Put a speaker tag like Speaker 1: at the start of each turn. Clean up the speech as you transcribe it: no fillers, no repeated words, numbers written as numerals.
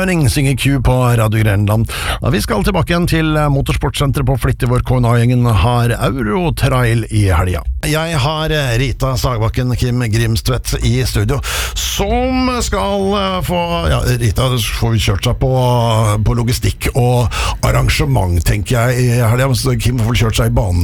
Speaker 1: Morning synger Q på Radio Grenland. Vi skal tilbake igjen til motorsportsenteret på Flittig, hvor KNA-gjengen har Eurotrail i helga. Jeg har Rita Sagbakken, Kim Grimstvedt i studio, som skal få, ja, Rita får kjørt seg på logistikk og arrangement, tenker jeg, i helga. Kim får kjørt seg i banen